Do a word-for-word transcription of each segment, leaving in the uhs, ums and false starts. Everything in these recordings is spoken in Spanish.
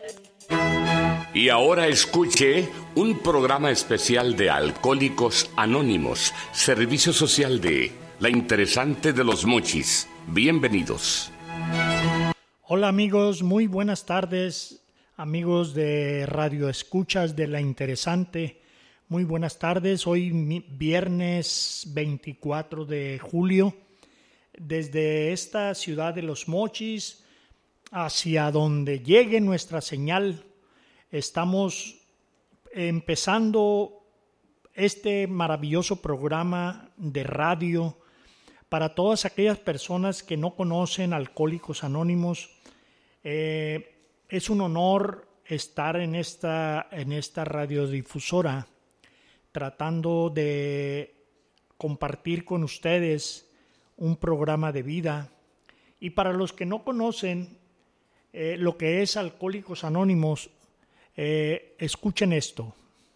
Y ahora escuche un programa especial de Alcohólicos Anónimos, servicio social de La Interesante de los Mochis. Bienvenidos. Hola amigos, muy buenas tardes, amigos de Radio Escuchas de La Interesante. Muy buenas tardes, hoy viernes veinticuatro de julio, desde esta ciudad de Los Mochis, hacia donde llegue nuestra señal. Estamos empezando este maravilloso programa de radio para todas aquellas personas que no conocen Alcohólicos Anónimos. Eh, es un honor estar en esta, en esta radiodifusora tratando de compartir con ustedes un programa de vida. Y para los que no conocen eh, lo que es Alcohólicos Anónimos, Eh, escuchen esto.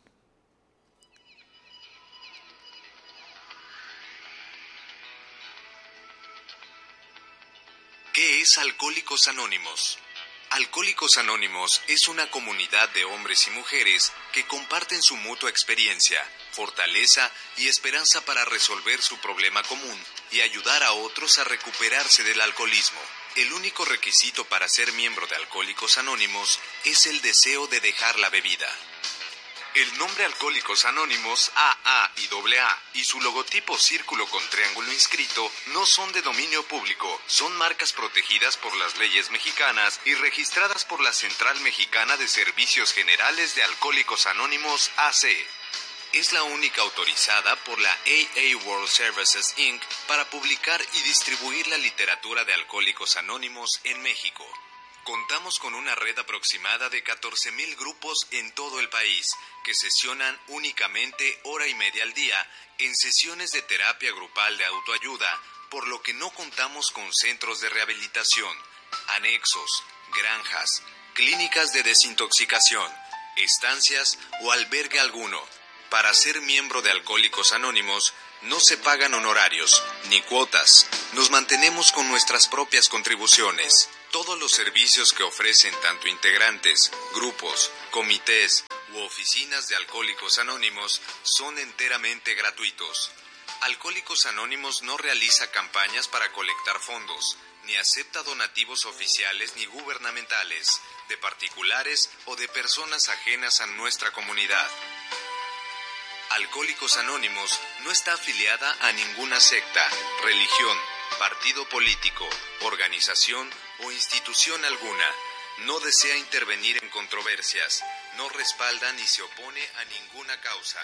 ¿Qué es Alcohólicos Anónimos? Alcohólicos Anónimos es una comunidad de hombres y mujeres que comparten su mutua experiencia, fortaleza y esperanza para resolver su problema común y ayudar a otros a recuperarse del alcoholismo. El único requisito para ser miembro de Alcohólicos Anónimos es el deseo de dejar la bebida. El nombre Alcohólicos Anónimos, A A y A A, y su logotipo círculo con triángulo inscrito no son de dominio público, son marcas protegidas por las leyes mexicanas y registradas por la Central Mexicana de Servicios Generales de Alcohólicos Anónimos, A C. Es la única autorizada por la A A World Services incorporated para publicar y distribuir la literatura de Alcohólicos Anónimos en México. Contamos con una red aproximada de catorce mil grupos en todo el país, que sesionan únicamente hora y media al día en sesiones de terapia grupal de autoayuda, por lo que no contamos con centros de rehabilitación, anexos, granjas, clínicas de desintoxicación, estancias o albergue alguno. Para ser miembro de Alcohólicos Anónimos, no se pagan honorarios ni cuotas. Nos mantenemos con nuestras propias contribuciones. Todos los servicios que ofrecen tanto integrantes, grupos, comités u oficinas de Alcohólicos Anónimos son enteramente gratuitos. Alcohólicos Anónimos no realiza campañas para colectar fondos, ni acepta donativos oficiales ni gubernamentales, de particulares o de personas ajenas a nuestra comunidad. Alcohólicos Anónimos no está afiliada a ninguna secta, religión, partido político, organización o institución alguna. No desea intervenir en controversias, no respalda ni se opone a ninguna causa.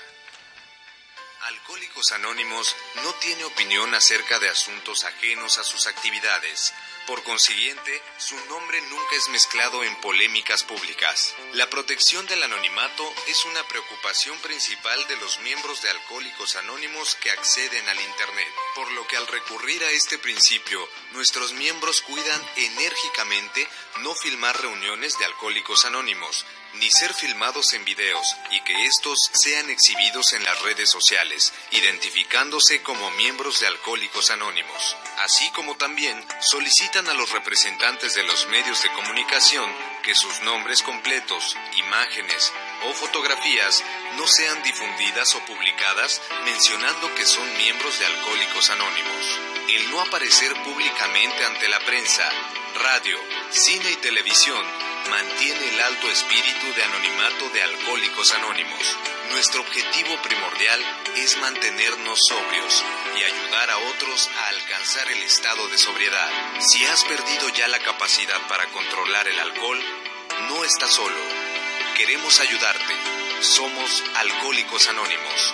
Alcohólicos Anónimos no tiene opinión acerca de asuntos ajenos a sus actividades. Por consiguiente, su nombre nunca es mezclado en polémicas públicas. La protección del anonimato es una preocupación principal de los miembros de Alcohólicos Anónimos que acceden al Internet, por lo que al recurrir a este principio, nuestros miembros cuidan enérgicamente no filmar reuniones de Alcohólicos Anónimos, ni ser filmados en videos, y que estos sean exhibidos en las redes sociales, identificándose como miembros de Alcohólicos Anónimos. Así como también solicitan a los representantes de los medios de comunicación que sus nombres completos, imágenes o fotografías no sean difundidas o publicadas mencionando que son miembros de Alcohólicos Anónimos. El no aparecer públicamente ante la prensa, radio, cine y televisión mantiene el alto espíritu de anonimato de Alcohólicos Anónimos. Nuestro objetivo primordial es mantenernos sobrios y ayudar a otros a alcanzar el estado de sobriedad. Si has perdido ya la capacidad para controlar el alcohol, no estás solo. Queremos ayudarte. Somos Alcohólicos Anónimos.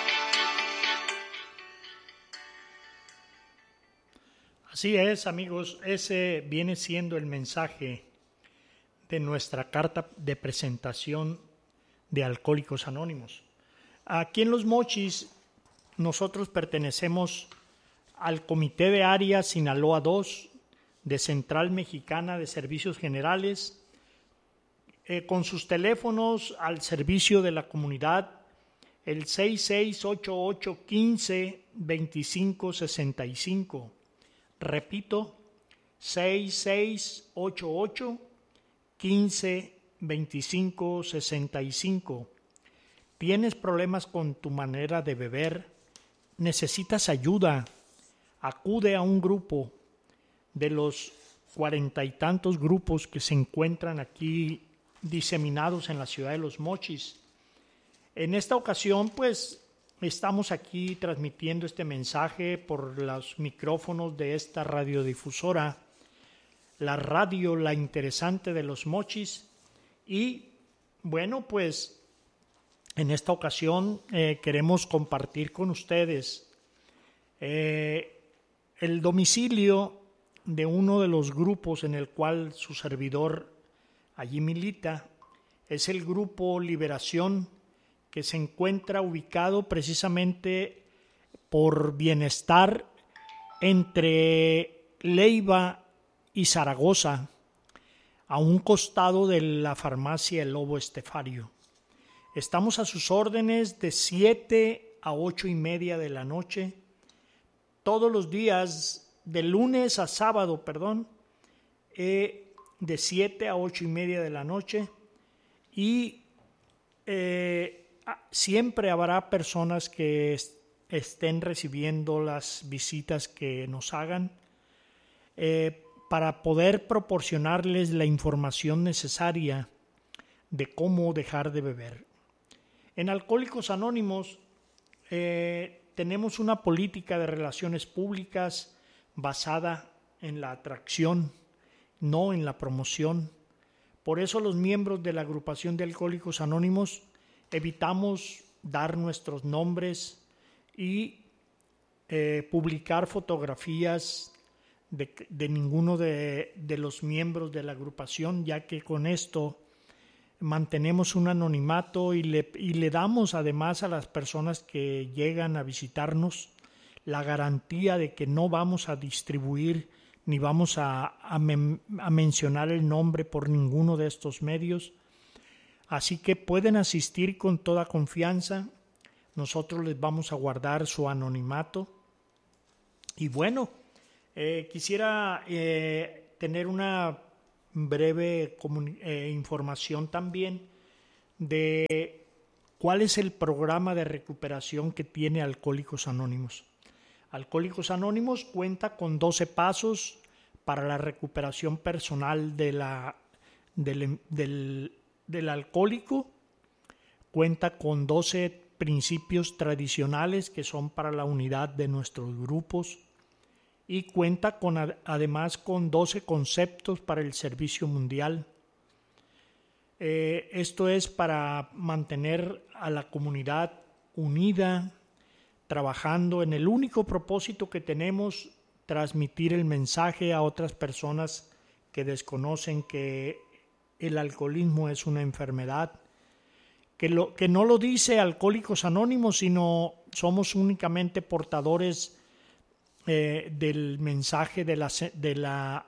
Así es, amigos, ese viene siendo el mensaje de nuestra carta de presentación de Alcohólicos Anónimos. Aquí en Los Mochis, nosotros pertenecemos al Comité de Área Sinaloa dos de Central Mexicana de Servicios Generales, eh, con sus teléfonos al servicio de la comunidad, el seis seis ocho ocho uno cinco dos cinco seis cinco. Repito, seis seis ocho ocho uno cinco veinticinco sesenta y cinco. ¿Tienes problemas con tu manera de beber? ¿Necesitas ayuda? Acude a un grupo de los cuarenta y tantos grupos que se encuentran aquí diseminados en la ciudad de Los Mochis. En esta ocasión, pues, estamos aquí transmitiendo este mensaje por los micrófonos de esta radiodifusora, la radio La Interesante de Los Mochis. Y, bueno, pues, en esta ocasión eh, queremos compartir con ustedes eh, el domicilio de uno de los grupos en el cual su servidor allí milita. Es el Grupo Liberación, que se encuentra ubicado precisamente por Bienestar entre Leiva y Zaragoza, a un costado de la farmacia El Lobo Estefario. Estamos a sus órdenes de siete a ocho y media de la noche, todos los días, de lunes a sábado, perdón, eh, de siete a ocho y media de la noche, y eh, siempre habrá personas que est- estén recibiendo las visitas que nos hagan eh, para poder proporcionarles la información necesaria de cómo dejar de beber. En Alcohólicos Anónimos eh, tenemos una política de relaciones públicas basada en la atracción, no en la promoción. Por eso los miembros de la agrupación de Alcohólicos Anónimos evitamos dar nuestros nombres y eh, publicar fotografías de, de ninguno de, de los miembros de la agrupación, ya que con esto mantenemos un anonimato y le, y le damos además a las personas que llegan a visitarnos la garantía de que no vamos a distribuir ni vamos a, a, men, a mencionar el nombre por ninguno de estos medios. Así que pueden asistir con toda confianza. Nosotros les vamos a guardar su anonimato. Y bueno, eh, quisiera eh, tener una breve eh, información también de cuál es el programa de recuperación que tiene Alcohólicos Anónimos. Alcohólicos Anónimos cuenta con doce pasos para la recuperación personal de la, del, del, del alcohólico. Cuenta con doce principios tradicionales que son para la unidad de nuestros grupos. Y cuenta con, además con doce conceptos para el servicio mundial. Eh, esto es para mantener a la comunidad unida, trabajando en el único propósito que tenemos, transmitir el mensaje a otras personas que desconocen que el alcoholismo es una enfermedad, que, lo, que no lo dice Alcohólicos Anónimos, sino somos únicamente portadores Eh, del mensaje de la de la,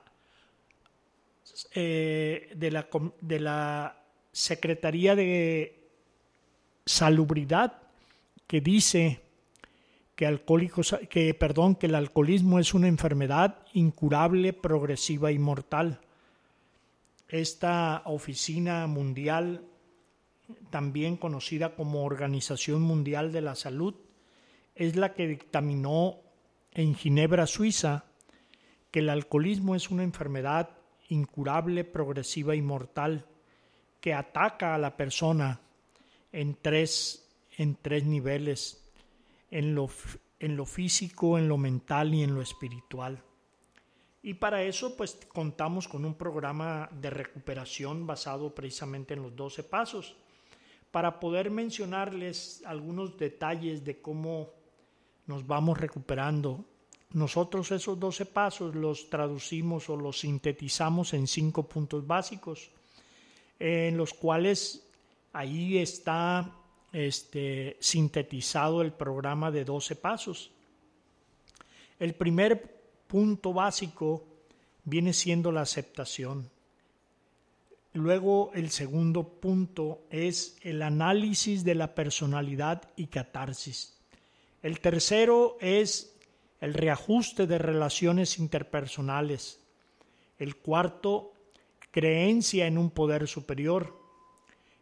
eh, de la de la Secretaría de Salubridad, que dice que alcohólicos que perdón que el alcoholismo es una enfermedad incurable, progresiva y mortal. Esta oficina mundial, también conocida como Organización Mundial de la Salud, es la que dictaminó en Ginebra, Suiza, que el alcoholismo es una enfermedad incurable, progresiva y mortal que ataca a la persona en tres, en tres niveles, en lo, en lo físico, en lo mental y en lo espiritual. Y para eso pues contamos con un programa de recuperación basado precisamente en los doce pasos, para poder mencionarles algunos detalles de cómo nos vamos recuperando. Nosotros esos doce pasos los traducimos o los sintetizamos en cinco puntos básicos, en los cuales ahí está este, sintetizado el programa de doce pasos. El primer punto básico viene siendo la aceptación. Luego el segundo punto es el análisis de la personalidad y catarsis. El tercero es el reajuste de relaciones interpersonales. El cuarto, creencia en un poder superior.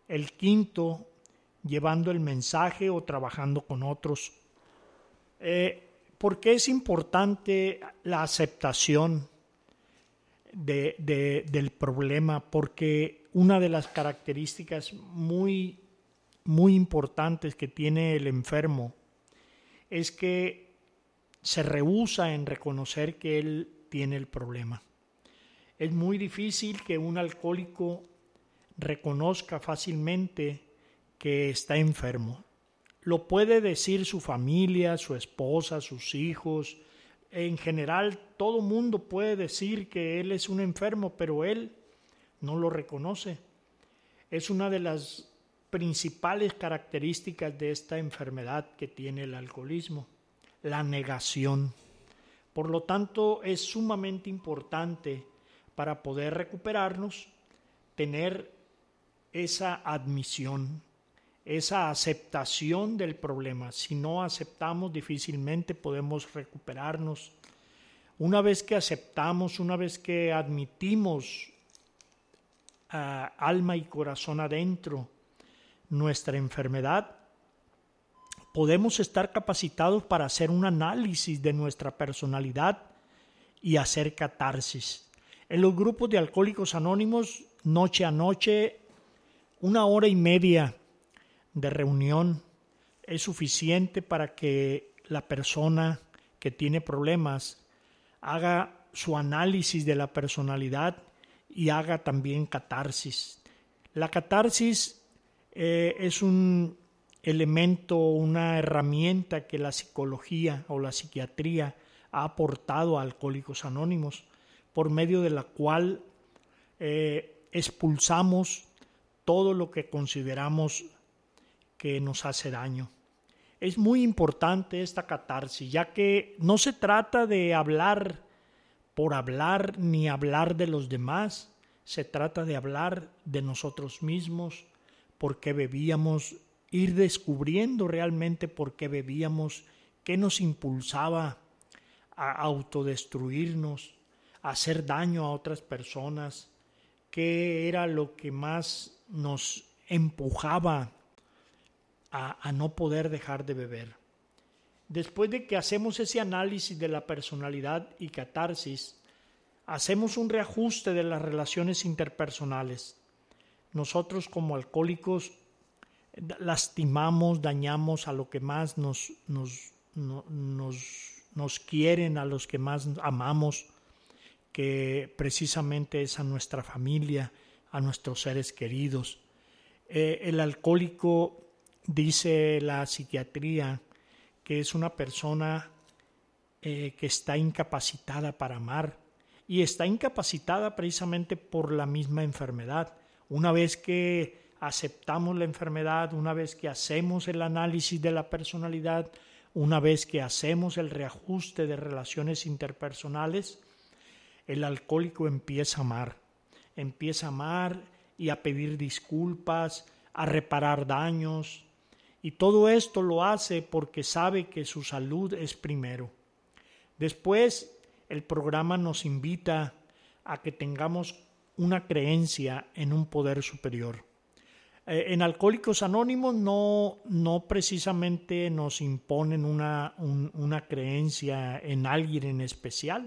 El quinto, llevando el mensaje o trabajando con otros. Eh, ¿Por qué es importante la aceptación de, de, del problema? Porque una de las características muy, muy importantes que tiene el enfermo es que se rehúsa en reconocer que él tiene el problema. Es muy difícil que un alcohólico reconozca fácilmente que está enfermo. Lo puede decir su familia, su esposa, sus hijos. En general, todo mundo puede decir que él es un enfermo, pero él no lo reconoce. Es una de las principales características de esta enfermedad que tiene el alcoholismo, la negación. Por lo tanto, es sumamente importante para poder recuperarnos tener esa admisión, esa aceptación del problema. Si no aceptamos, difícilmente podemos recuperarnos. Una vez que aceptamos, una vez que admitimos uh, alma y corazón adentro nuestra enfermedad, podemos estar capacitados para hacer un análisis de nuestra personalidad y hacer catarsis. En los grupos de Alcohólicos Anónimos, noche a noche, una hora y media de reunión es suficiente para que la persona que tiene problemas haga su análisis de la personalidad y haga también catarsis. La catarsis eh, es un elemento, una herramienta que la psicología o la psiquiatría ha aportado a Alcohólicos Anónimos, por medio de la cual eh, expulsamos todo lo que consideramos que nos hace daño. Es muy importante esta catarsis, ya que no se trata de hablar por hablar ni hablar de los demás, se trata de hablar de nosotros mismos, por qué bebíamos, ir descubriendo realmente por qué bebíamos, qué nos impulsaba a autodestruirnos, a hacer daño a otras personas, qué era lo que más nos empujaba a, a no poder dejar de beber. Después de que hacemos ese análisis de la personalidad y catarsis, hacemos un reajuste de las relaciones interpersonales. Nosotros como alcohólicos lastimamos, dañamos a lo que más nos, nos, no, nos, nos quieren, a los que más amamos, que precisamente es a nuestra familia, a nuestros seres queridos. Eh, el alcohólico, dice la psiquiatría, que es una persona eh, que está incapacitada para amar, y está incapacitada precisamente por la misma enfermedad. Una vez que aceptamos la enfermedad, una vez que hacemos el análisis de la personalidad, una vez que hacemos el reajuste de relaciones interpersonales, el alcohólico empieza a amar, empieza a amar y a pedir disculpas, a reparar daños, y todo esto lo hace porque sabe que su salud es primero. Después, el programa nos invita a que tengamos una creencia en un poder superior. Eh, en Alcohólicos Anónimos no, no precisamente nos imponen una, un, una creencia en alguien en especial.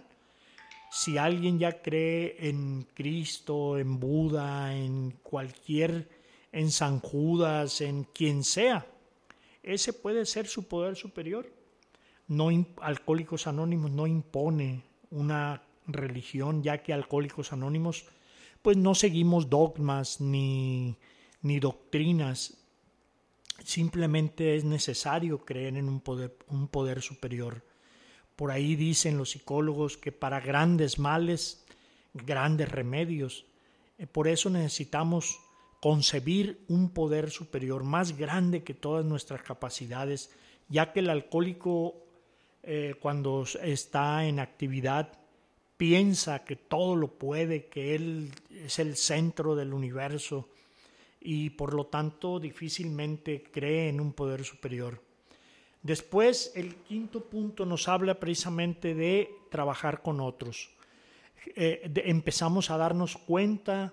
Si alguien ya cree en Cristo, en Buda, en cualquier, en San Judas, en quien sea, ese puede ser su poder superior. No, Alcohólicos Anónimos no impone una religión, ya que Alcohólicos Anónimos pues no seguimos dogmas ni, ni doctrinas. Simplemente es necesario creer en un poder, un poder superior. Por ahí dicen los psicólogos que para grandes males, grandes remedios. Por eso necesitamos concebir un poder superior más grande que todas nuestras capacidades, ya que el alcohólico eh, cuando está en actividad piensa que todo lo puede, que él es el centro del universo y por lo tanto difícilmente cree en un poder superior. Después, el quinto punto nos habla precisamente de trabajar con otros. Eh, de, empezamos a darnos cuenta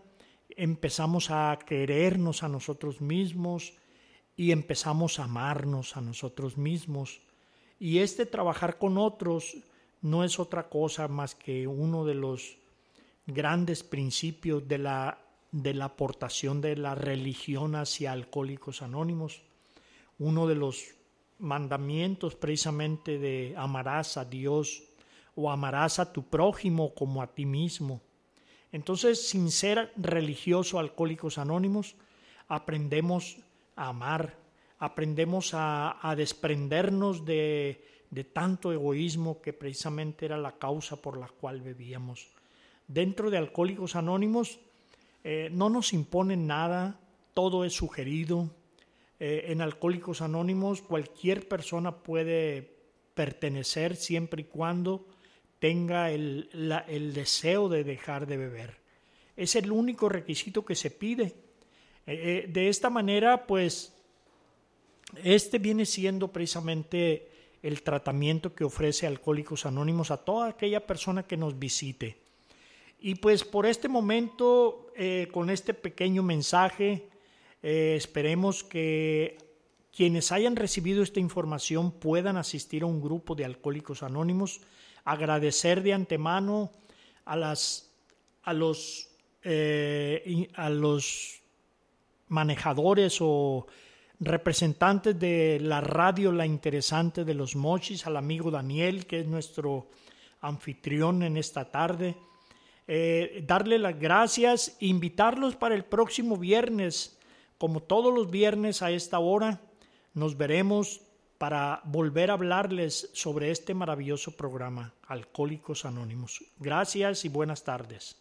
empezamos a querernos a nosotros mismos y empezamos a amarnos a nosotros mismos. Y este trabajar con otros no es otra cosa más que uno de los grandes principios de la, de la aportación de la religión hacia Alcohólicos Anónimos. Uno de los mandamientos precisamente de amarás a Dios o amarás a tu prójimo como a ti mismo. Entonces, sin ser religioso Alcohólicos Anónimos, aprendemos a amar, aprendemos a, a desprendernos de, de tanto egoísmo que precisamente era la causa por la cual bebíamos. Dentro de Alcohólicos Anónimos eh, no nos imponen nada, todo es sugerido. Eh, en Alcohólicos Anónimos cualquier persona puede pertenecer siempre y cuando tenga el, la, el deseo de dejar de beber. Es el único requisito que se pide. Eh, de esta manera, pues, este viene siendo precisamente el tratamiento que ofrece Alcohólicos Anónimos a toda aquella persona que nos visite. Y pues por este momento, eh, con este pequeño mensaje, eh, esperemos que quienes hayan recibido esta información puedan asistir a un grupo de Alcohólicos Anónimos. Agradecer de antemano a, las, a, los, eh, a los manejadores o representantes de la radio La Interesante de los Mochis, al amigo Daniel, que es nuestro anfitrión en esta tarde. Eh, darle las gracias, invitarlos para el próximo viernes, como todos los viernes a esta hora, nos veremos para volver a hablarles sobre este maravilloso programa, Alcohólicos Anónimos. Gracias y buenas tardes.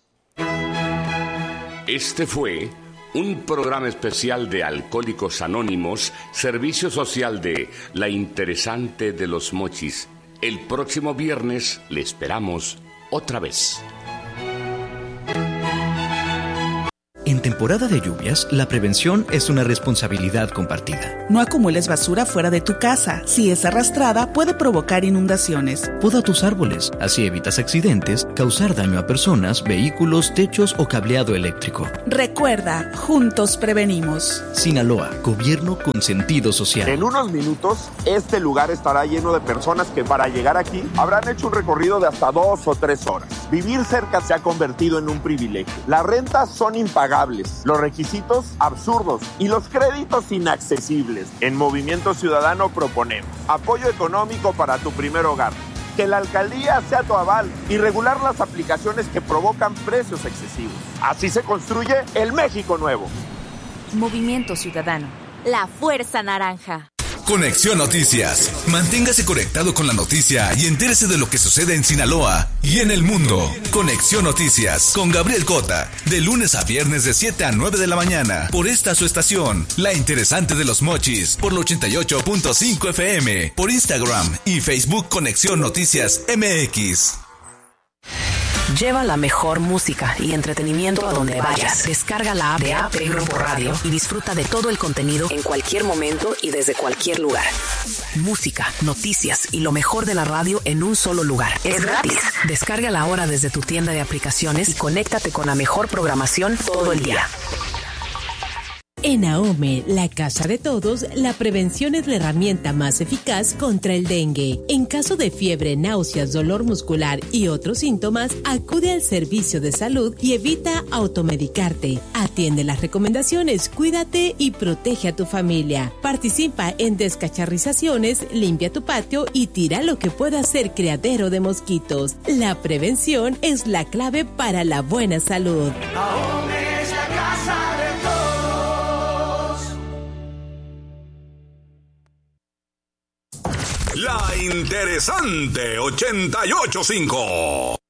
Este fue un programa especial de Alcohólicos Anónimos, servicio social de La Interesante de los Mochis. El próximo viernes le esperamos otra vez. En temporada de lluvias, la prevención es una responsabilidad compartida. No acumules basura fuera de tu casa. Si es arrastrada, puede provocar inundaciones. Poda tus árboles, así evitas accidentes, causar daño a personas, vehículos, techos o cableado eléctrico. Recuerda, juntos prevenimos. Sinaloa, gobierno con sentido social. En unos minutos, este lugar estará lleno de personas que para llegar aquí habrán hecho un recorrido de hasta dos o tres horas. Vivir cerca se ha convertido en un privilegio. Las rentas son impagables, los requisitos absurdos y los créditos inaccesibles. En Movimiento Ciudadano proponemos apoyo económico para tu primer hogar, que la alcaldía sea tu aval y regular las aplicaciones que provocan precios excesivos. Así se construye el México nuevo. Movimiento Ciudadano, la fuerza naranja. Conexión Noticias. Manténgase conectado con la noticia y entérese de lo que sucede en Sinaloa y en el mundo. Conexión Noticias con Gabriel Cota, de lunes a viernes de siete a nueve de la mañana, por esta su estación, La Interesante de los Mochis, por la ochenta y ocho punto cinco F M, por Instagram y Facebook Conexión Noticias M X. Lleva la mejor música y entretenimiento a donde vayas. Descarga la app de A P Grupo Radio y disfruta de todo el contenido en cualquier momento y desde cualquier lugar. Música, noticias y lo mejor de la radio en un solo lugar. Es gratis. Descárgala ahora desde tu tienda de aplicaciones y conéctate con la mejor programación todo el día. En AOME, la casa de todos, la prevención es la herramienta más eficaz contra el dengue. En caso de fiebre, náuseas, dolor muscular y otros síntomas, acude al servicio de salud y evita automedicarte. Atiende las recomendaciones, cuídate y protege a tu familia. Participa en descacharrizaciones, limpia tu patio y tira lo que pueda ser criadero de mosquitos. La prevención es la clave para la buena salud. AOME es la casa de todos. La Interesante ochenta y ocho punto cinco.